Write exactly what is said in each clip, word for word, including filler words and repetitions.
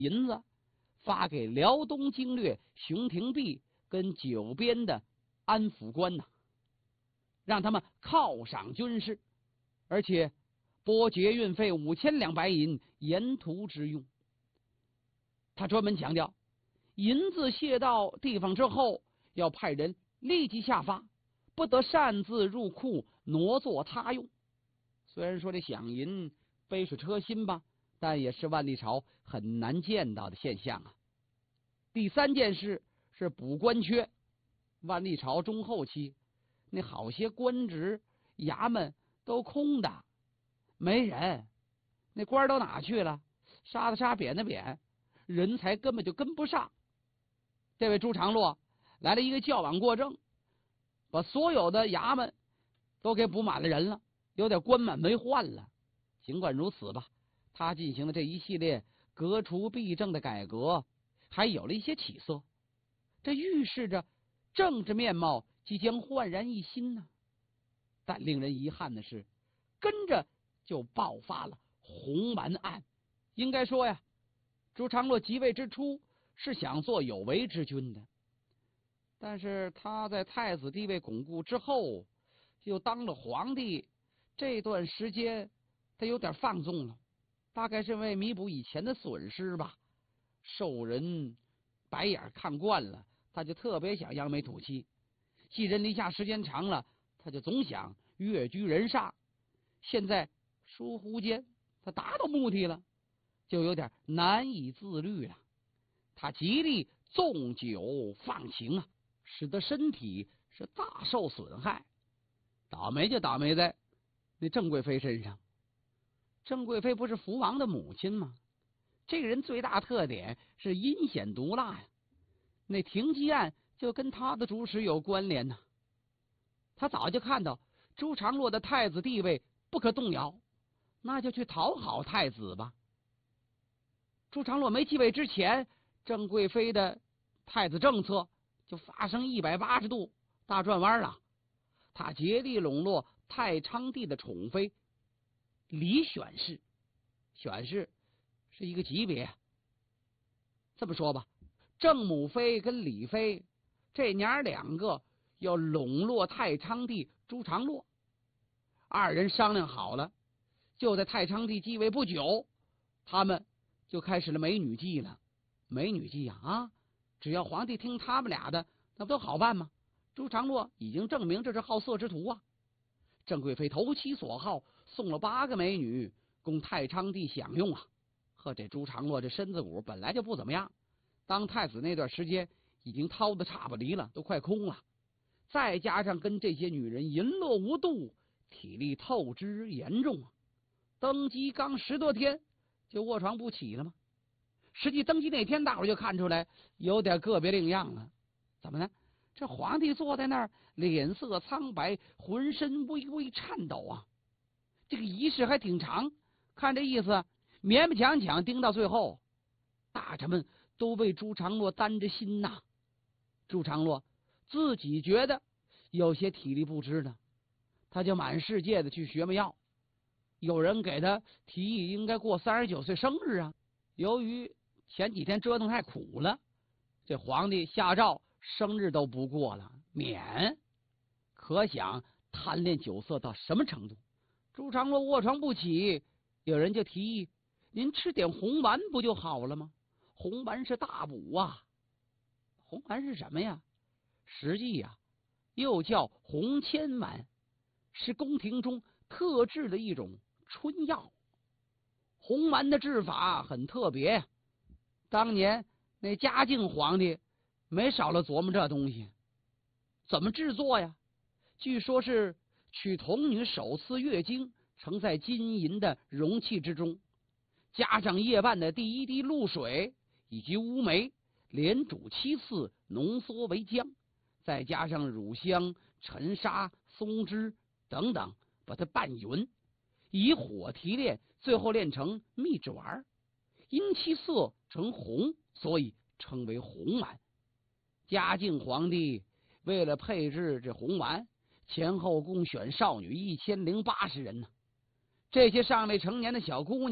银子发给辽东经略熊廷弼跟九边的安抚官呐，让他们犒赏军士，而且拨捷运费五千两白银，沿途之用。他专门强调，银子卸到地方之后，要派人立即下发，不得擅自入库挪作他用。虽然说这饷银杯水车薪吧，但也是万历朝很难见到的现象啊。第三件事是补官缺。万历朝中后期，那好些官职衙门都空的，没人，那官都哪去了？杀的杀，贬的贬，人才根本就跟不上。这位朱常洛来了一个矫枉过正，把所有的衙门都给补满了人了，有点官满为患了。尽管如此吧，他进行的这一系列革除弊政的改革，还有了一些起色，这预示着政治面貌即将焕然一新呢。但令人遗憾的是，跟着就爆发了红丸案。应该说呀，朱常洛即位之初是想做有为之君的，但是他在太子地位巩固之后，又当了皇帝，这段时间他有点放纵了，大概是为弥补以前的损失吧。受人白眼看惯了，他就特别想扬眉吐气，寄人篱下时间长了，他就总想跃居人上。现在疏忽间他达到目的了，就有点难以自律了。他极力纵酒放情啊，使得身体是大受损害。倒霉就倒霉在那郑贵妃身上。郑贵妃不是福王的母亲吗？这个人最大特点是阴险毒辣呀，那停机案就跟他的主使有关联呢。他早就看到朱常洛的太子地位不可动摇，那就去讨好太子吧。朱常洛没继位之前，郑贵妃的太子政策就发生一百八十度大转弯了。他竭力笼络太昌帝的宠妃李选氏，选氏是一个级别。这么说吧，郑母妃跟李妃这娘两个要笼络太昌帝朱常洛，二人商量好了，就在太昌帝继位不久，他们就开始了美女计了。美女计呀啊，只要皇帝听他们俩的，那不都好办吗？朱常洛已经证明这是好色之徒啊。郑贵妃投其所好，送了八个美女供太昌帝享用啊。呵，这朱常洛这身子骨本来就不怎么样，当太子那段时间已经掏的差不离了，都快空了，再加上跟这些女人淫乐无度，体力透支严重啊。登基刚十多天就卧床不起了吗？实际登基那天，大伙就看出来有点个别另样了。怎么呢？这皇帝坐在那儿，脸色苍白，浑身微微颤抖啊。这个仪式还挺长，看这意思，勉勉强强盯到最后，大臣们都为朱常洛担着心呐。朱常洛自己觉得有些体力不支呢，他就满世界的去学嘛药。有人给他提议应该过三十九岁生日啊，由于前几天折腾太苦了，这皇帝下诏生日都不过了，免。可想贪恋酒色到什么程度。朱常洛卧床不起，有人就提议您吃点红丸不就好了吗？红丸是大补啊。红丸是什么呀？实际呀、啊、又叫红铅丸，是宫廷中特制的一种春药。红丸的制法很特别，当年那嘉靖皇帝没少了琢磨这东西。怎么制作呀？据说是取童女首次月经盛在金银的容器之中，加上夜半的第一滴露水以及乌梅，连煮七次，浓缩为浆，再加上乳香、陈沙、松脂等等，把它拌匀，以火提炼，最后炼成蜜制丸，因其色呈红，所以称为红丸。嘉靖皇帝为了配制这红丸，前后共选少女一千零八十人呢。这些尚未成年的小姑娘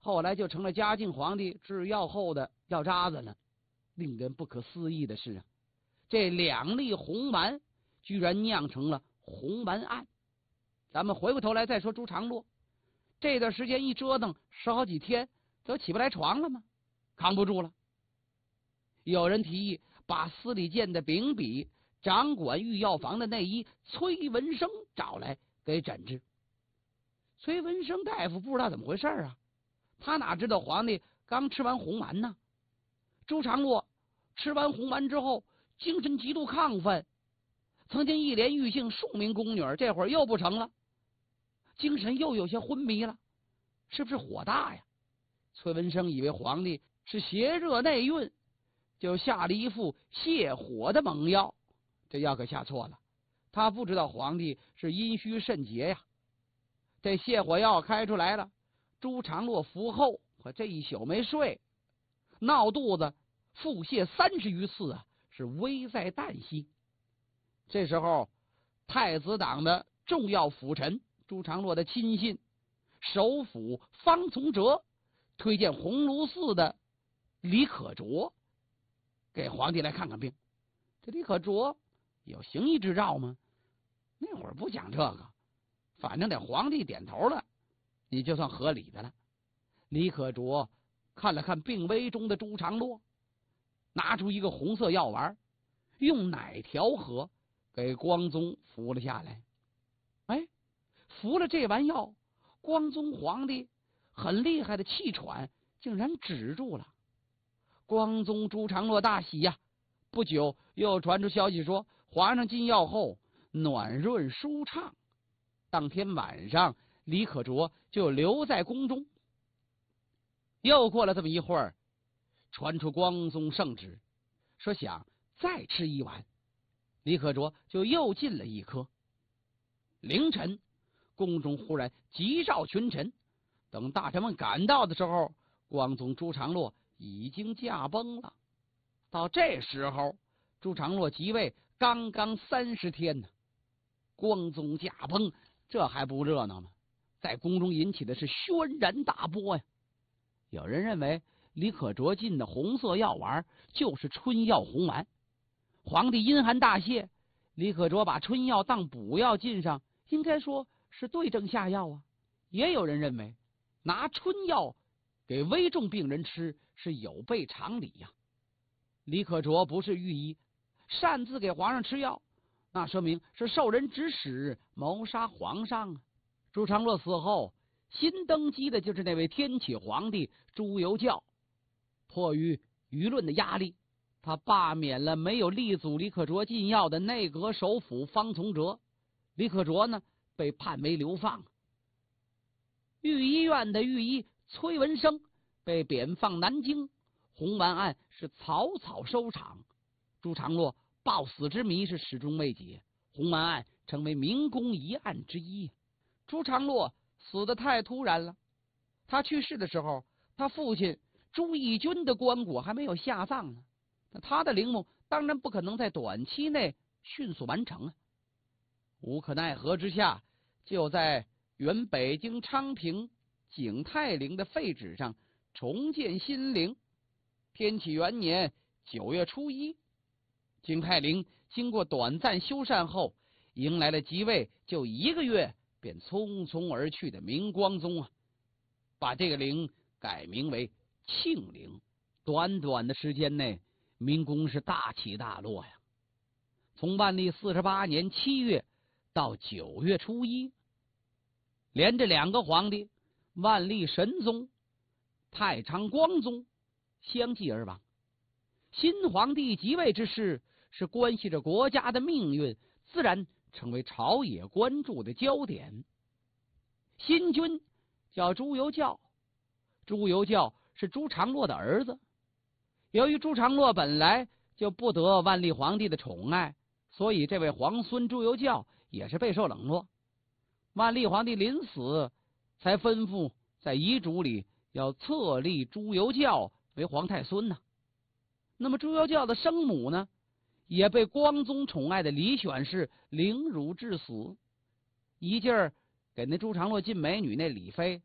后来就成了嘉靖皇帝制药后的药渣子了。令人不可思议的是啊，这两粒红丸居然酿成了红丸案。咱们回过头来再说朱常洛，这段时间一折腾十好几天，都起不来床了吗？扛不住了。有人提议把司礼监的秉笔掌管御药房的内医崔文生找来给诊治。崔文生大夫不知道怎么回事啊，他哪知道皇帝刚吃完红丸呢？朱常洛吃完红丸之后精神极度亢奋，曾经一连欲幸数名宫女，这会儿又不成了，精神又有些昏迷了，是不是火大呀？崔文生以为皇帝是邪热内蕴，就下了一副泻火的猛药。这药可下错了，他不知道皇帝是阴虚肾结呀。这泻火药开出来了，朱常洛服后，可这一宿没睡，闹肚子，腹泻三十余次啊，是危在旦夕。这时候，太子党的重要辅臣朱常洛的亲信首辅方从哲推荐鸿胪寺的李可灼给皇帝来看看病。这李可灼有行医执照吗？那会儿不讲这个，反正得皇帝点头了，你就算合理的了。李可灼看了看病危中的朱常洛，拿出一个红色药丸，用奶调和给光宗服了下来。哎，服了这丸药，光宗皇帝很厉害的气喘竟然止住了。光宗朱常洛大喜呀、啊！不久又传出消息说，皇上进药后暖润舒畅。当天晚上，李可灼就留在宫中。又过了这么一会儿，传出光宗圣旨，说想再吃一碗。李可灼就又进了一颗。凌晨，宫中忽然急召群臣，等大臣们赶到的时候，光宗朱常洛已经驾崩了。到这时候，朱常洛即位刚刚三十天呢，光宗驾崩，这还不热闹吗？在宫中引起的是轩然大波呀。有人认为李可灼进的红色药丸就是春药红丸，皇帝阴寒大泄，李可灼把春药当补药进上，应该说是对症下药啊。也有人认为拿春药给危重病人吃是有悖常理呀、啊。李可灼不是御医，擅自给皇上吃药，那说明是受人指使谋杀皇上啊。朱常洛死后，新登基的就是那位天启皇帝朱由校。迫于舆论的压力，他罢免了没有力阻李可灼进药的内阁首辅方从哲。李可灼呢，被判为流放。御医院的御医崔文生被贬放南京，红丸案是草草收场。朱常洛暴死之谜是始终未解，红丸案成为明宫疑案之一。朱常洛死得太突然了，他去世的时候，他父亲朱翊钧的棺椁还没有下葬呢，那他的陵墓当然不可能在短期内迅速完成啊。无可奈何之下，就在原北京昌平景泰陵的废址上重建新陵。天启元年九月初一，景泰陵经过短暂修缮后，迎来了即位就一个月便匆匆而去的明光宗啊，把这个陵改名为庆陵。短短的时间内，明宫是大起大落呀。从万历四十八年七月到九月初一，连着两个皇帝，万历神宗、太昌光宗相继而亡。新皇帝即位之事是关系着国家的命运，自然成为朝野关注的焦点。新君叫朱由校，朱由校是朱常洛的儿子。由于朱常洛本来就不得万历皇帝的宠爱，所以这位皇孙朱由校也是备受冷落。万历皇帝临死才吩咐在遗嘱里要册立朱由校为皇太孙呢。那么朱由校的生母呢，也被光宗宠爱的李选氏凌辱致死。一劲儿给那朱常洛进美女那李妃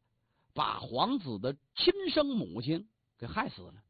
把皇子的亲生母亲给害死了。